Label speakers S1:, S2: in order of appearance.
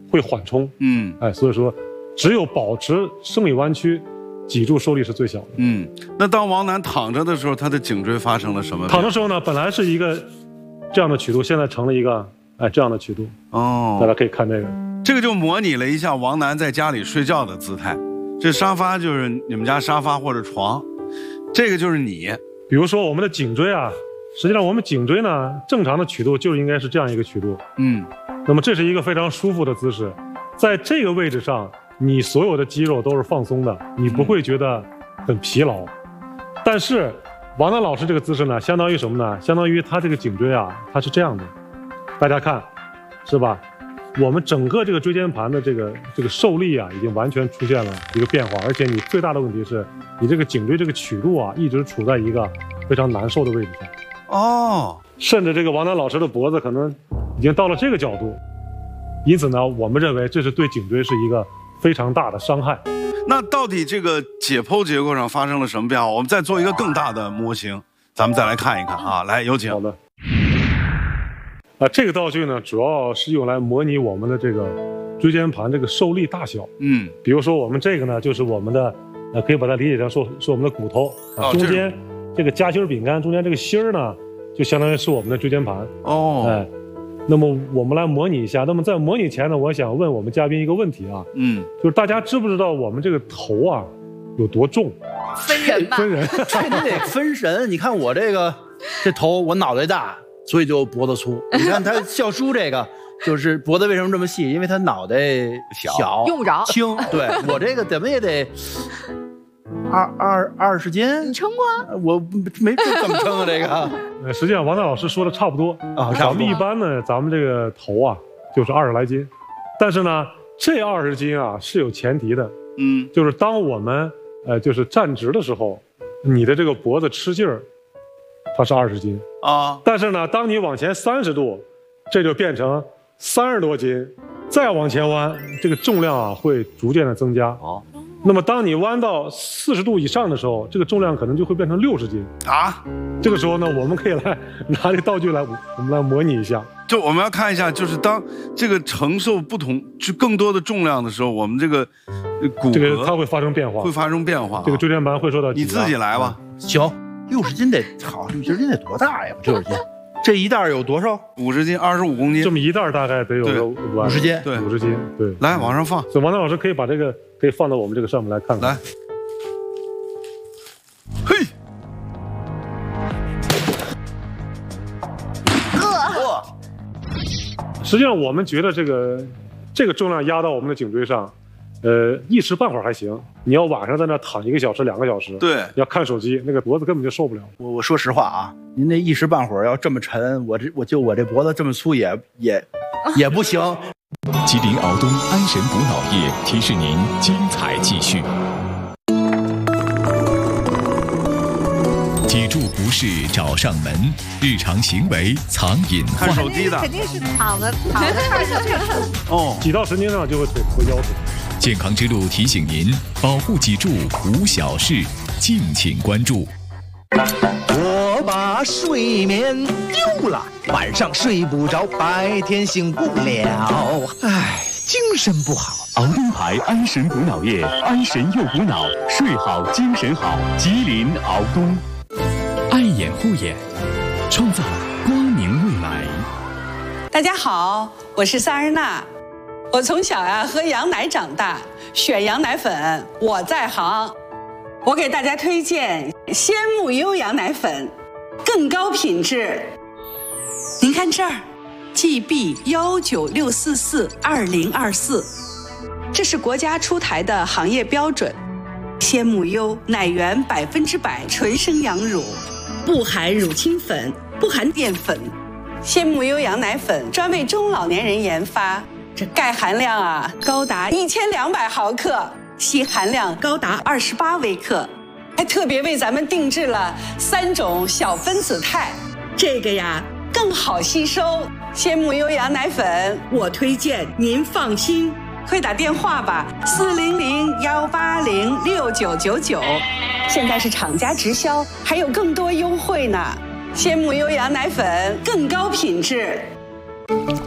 S1: 会缓冲。所以说只有保持生理弯曲，脊柱受力是最小的。
S2: 那当王楠躺着的时候，他的颈椎发生了什么？
S1: 躺的时候呢，本来是一个这样的曲度，现在成了一个这样的曲度。大家可以看这个。
S2: 这个就模拟了一下王楠在家里睡觉的姿态。这沙发就是你们家沙发或者床，这个就是你。
S1: 比如说我们的颈椎啊，实际上我们颈椎呢，正常的曲度就应该是这样一个曲度。那么这是一个非常舒服的姿势，在这个位置上，你所有的肌肉都是放松的，你不会觉得很疲劳。但是王楠老师这个姿势呢，相当于什么呢？相当于他这个颈椎啊，它是这样的，大家看，是吧？我们整个这个椎间盘的这个受力啊，已经完全出现了一个变化，而且你最大的问题是，你这个颈椎这个曲度啊，一直处在一个非常难受的位置上。甚至这个王楠老师的脖子可能已经到了这个角度，因此呢，我们认为这是对颈椎是一个非常大的伤害。
S2: 那到底这个解剖结构上发生了什么变化？我们再做一个更大的模型，咱们再来看一看啊！来，有请。
S1: 好的。这个道具呢，主要是用来模拟我们的这个椎间盘这个受力大小。比如说我们这个呢，就是我们的，可以把它理解成是我们的骨头啊，中间这个夹心饼干中间这个芯儿呢，就相当于是我们的椎间盘。那么我们来模拟一下。那么在模拟前呢，我想问我们嘉宾一个问题啊，就是大家知不知道我们这个头啊有多重？
S3: 分人吧，
S4: 这你得分人。你看我这头，我脑袋大。所以就脖子粗。你看他笑叔这个，就是脖子为什么这么细？因为他脑袋小，
S3: 用不着
S4: 轻。对我这个怎么也得20斤。
S3: 你称过？
S4: 我没怎么称啊这个。
S1: 实际上王楠老师说的差不多啊。咱们一般呢，咱们这个头啊就是20来斤，但是呢，这20斤啊是有前提的。就是当我们就是站直的时候，你的这个脖子吃劲儿。它是20斤啊，但是呢，当你往前30度，这就变成30多斤，再往前弯，这个重量啊会逐渐的增加。那么当你弯到40度以上的时候，这个重量可能就会变成60斤啊。这个时候呢，我们可以来拿这个道具来，我们来模拟一下。
S2: 就我们要看一下，就是当这个承受不同就更多的重量的时候，我们这个骨骼
S1: 它会发生变化，这个椎间盘会受到挤压。
S2: 你自己来吧。
S4: 行。60斤得好，60斤得多大呀？60斤，这一袋有多少
S2: ？50斤，25公斤。
S1: 这么一袋大概得有
S4: 50斤，
S2: 对
S1: ，50斤，对。
S2: 来，往上放。
S1: 所以王楠老师可以把这个放到我们这个上面来看看。
S2: 来，嘿，
S1: 实际上我们觉得这个重量压到我们的颈椎上。一时半会儿还行，你要晚上在那躺1个小时、2个小时，
S2: 对，
S1: 要看手机，那个脖子根本就受不了。
S4: 我说实话啊，您那一时半会儿要这么沉，我这脖子这么粗也不行。
S5: 吉林敖东安神补脑液提示您精彩继续。脊柱不适找上门，日常行为藏隐患。
S2: 看手机的
S3: 肯定是躺着
S1: 挤到神经上就会腿和腰腿。
S5: 健康之路提醒您，保护脊柱无小事，敬请关注。
S6: 我把睡眠丢了，晚上睡不着，白天醒不了，唉，精神不好。
S5: 敖东牌安神补脑液，安神又补脑，睡好精神好。吉林敖东，爱眼护眼，创造光明未来。
S7: 大家好，我是萨日娜。我从小喝羊奶长大，选羊奶粉我在行。我给大家推荐鲜木优羊奶粉，更高品质。您看这儿 ，GB196442024，这是国家出台的行业标准。鲜木优奶源100%纯生羊乳，不含乳清粉，不含淀粉。鲜木优羊奶粉专为中老年人研发。这钙含量高达1200毫克，硒含量高达28微克，还特别为咱们定制了3种小分子肽，这个更好吸收。鲜木优羊奶粉，我推荐您放心，快打电话吧，400-180-6999，现在是厂家直销，还有更多优惠呢。鲜木优羊奶粉更高品质。